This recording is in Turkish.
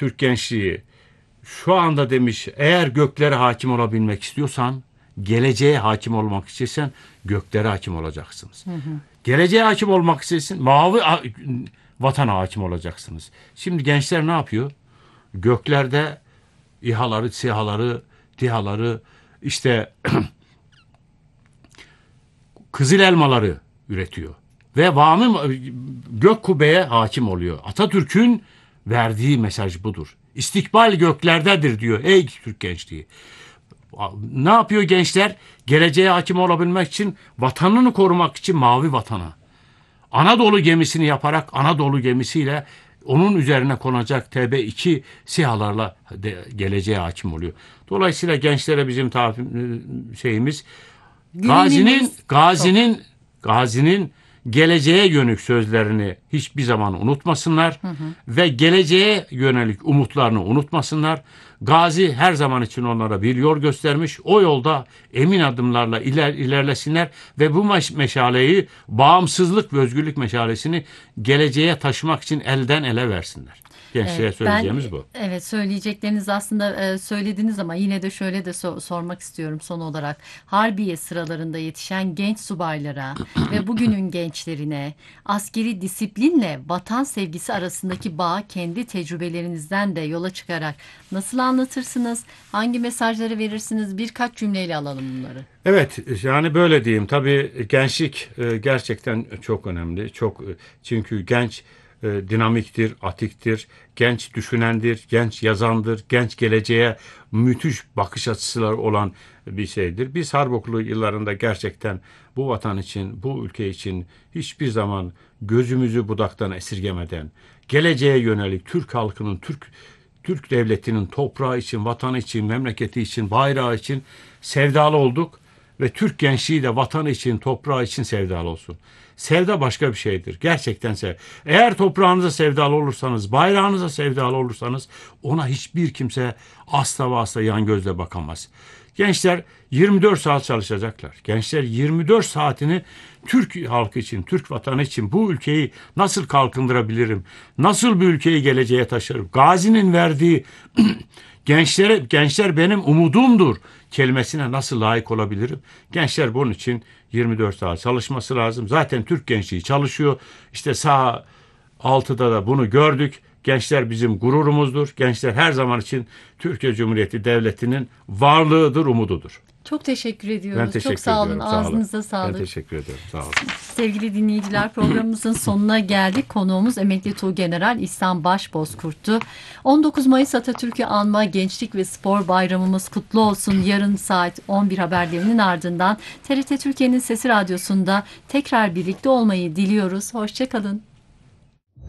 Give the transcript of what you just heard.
Türk gençliği şu anda demiş, eğer göklere hakim olabilmek istiyorsan, geleceğe hakim olmak istiyorsan göklere hakim olacaksınız. Geleceğe hakim olmak istiyorsan vatana hakim olacaksınız. Şimdi gençler ne yapıyor? Göklerde İHA'ları, SİHA'ları, TİHA'ları, işte kızıl elmaları üretiyor. Ve gök kubbeye hakim oluyor. Atatürk'ün verdiği mesaj budur. İstikbal göklerdedir diyor ey Türk gençliği. Ne yapıyor gençler? Geleceğe hakim olabilmek için, vatanını korumak için mavi vatana. Anadolu gemisini yaparak, Anadolu gemisiyle onun üzerine konacak TB2 SİHA'larla geleceğe hakim oluyor. Dolayısıyla gençlere bizim şeyimiz, Gazi'nin geleceğe yönelik sözlerini hiçbir zaman unutmasınlar ve geleceğe yönelik umutlarını unutmasınlar. Gazi her zaman için onlara bir yol göstermiş. O yolda emin adımlarla ilerlesinler ve bu meşaleyi, bağımsızlık ve özgürlük meşalesini geleceğe taşımak için elden ele versinler. Gençlere söyleyeceğimiz bu. Evet, söyleyecekleriniz aslında söylediniz ama yine de şöyle de sormak istiyorum son olarak. Harbiye sıralarında yetişen genç subaylara ve bugünün gençlerine askeri disiplinle vatan sevgisi arasındaki bağı kendi tecrübelerinizden de yola çıkarak nasıl anlatırsınız? Hangi mesajları verirsiniz? Birkaç cümleyle alalım bunları. Evet, yani böyle diyeyim. Tabii gençlik gerçekten çok önemli. Çünkü genç dinamiktir, atiktir, genç düşünendir, genç yazandır, genç geleceğe müthiş bakış açısı olan bir şeydir. Biz Harp yıllarında gerçekten bu vatan için, bu ülke için hiçbir zaman gözümüzü budaktan esirgemeden, geleceğe yönelik Türk halkının, Türk devletinin toprağı için, vatanı için, memleketi için, bayrağı için sevdalı olduk. Ve Türk gençliği de vatanı için, toprağı için sevdalı olsun. Sevda başka bir şeydir. Gerçekten eğer toprağınıza sevdalı olursanız, bayrağınıza sevdalı olursanız ona hiçbir kimse asla ve asla yan gözle bakamaz. Gençler 24 saat çalışacaklar. Gençler 24 saatini Türk halkı için, Türk vatanı için bu ülkeyi nasıl kalkındırabilirim? Nasıl bir ülkeyi geleceğe taşırım? Gazi'nin verdiği gençler benim umudumdur kelimesine nasıl layık olabilirim? Gençler bunun için 24 saat çalışması lazım. Zaten Türk gençliği çalışıyor. İşte sağ 6'da da bunu gördük. Gençler bizim gururumuzdur. Gençler her zaman için Türkiye Cumhuriyeti Devleti'nin varlığıdır, umududur. Çok teşekkür ediyoruz. Ben teşekkür Çok sağ olun. ediyorum. Ağzınıza sağlık. Ben teşekkür ediyorum. Sağ olun. Sevgili dinleyiciler, programımızın sonuna geldik. Konuğumuz Emekli Tuğgeneral İhsan Başbozkurt'tu. 19 Mayıs Atatürk'ü anma Gençlik ve Spor Bayramımız kutlu olsun. Yarın saat 11 haberlerinin ardından TRT Türkiye'nin Sesi Radyosu'nda tekrar birlikte olmayı diliyoruz. Hoşça kalın.